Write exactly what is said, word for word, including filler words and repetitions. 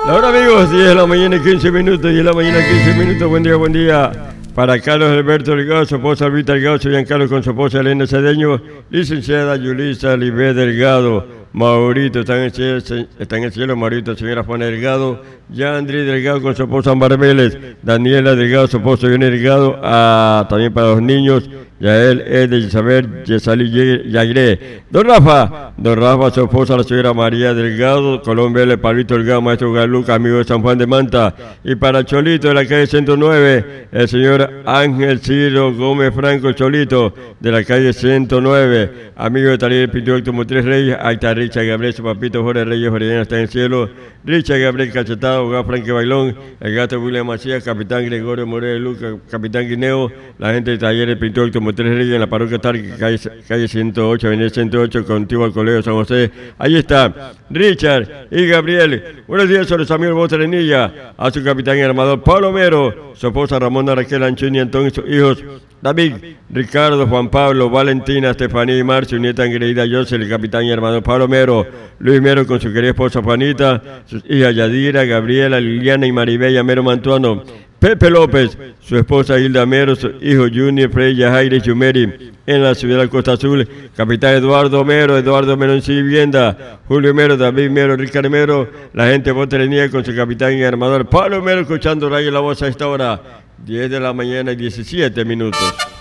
Ahora amigos, diez de la mañana y quince minutos, diez de la mañana quince minutos, buen día, buen día. Para Carlos Alberto Delgado, su esposa Albita Delgado, Giancarlo con su esposa Elena Cedeño, licenciada Yulisa Libé Delgado, Maurito, está en el cielo, está en el cielo Maurito, señora Juana Delgado, Yandri Delgado con su esposa Ámbar Vélez, Daniela Delgado, su esposo Johnny Delgado, ah, también para los niños, Yael, Ede, Isabel, Yesalí, Yairé. Don Rafa, Don Rafa, su esposa la señora María Delgado, Colón Vélez, Pablito Delgado, maestro Galuca, amigo de San Juan de Manta, y para Cholito de la calle ciento nueve, el señor Ángel Ciro Gómez Franco Cholito de la calle ciento nueve, amigo de Taller Pintor Automotriz Reyes, ahí está Richard Gabriel, su papito Jorge Reyes, Jorge está en el cielo, Richard Gabriel Cachetado, Gá Franque Bailón, el gato William Macías, capitán Gregorio Morel Luca, capitán Guineo, la gente de Taller Pintor Automotriz Reyes en la parroquia Tarque, calle, calle ciento ocho, avenida ciento ocho, contigo al Colegio San José. Ahí está Richard y Gabriel. Buenos días a los amigos de Botrenilla, a su capitán y armador Pablo Mero, su esposa Ramona Raquel Anchuni, Antón y sus hijos David, Ricardo, Juan Pablo, Valentina, Estefanía y Marcio, nieta engreída José, el capitán y armador Pablo Mero, Luis Mero con su querida esposa Juanita, sus hijas Yadira, Gabriela, Liliana y Maribella Mero Mantuano, Pepe López, su esposa Hilda Mero, su hijo Junior, Freya, Jaire y Chumeri, en la ciudad de Costa Azul, capitán Eduardo Mero, Eduardo Mero en su vivienda, Julio Mero, David Mero, Ricardo Mero, la gente de Botrenía con su capitán y armador Pablo Mero, escuchando Radio La Voz a esta hora, diez de la mañana y diecisiete minutos.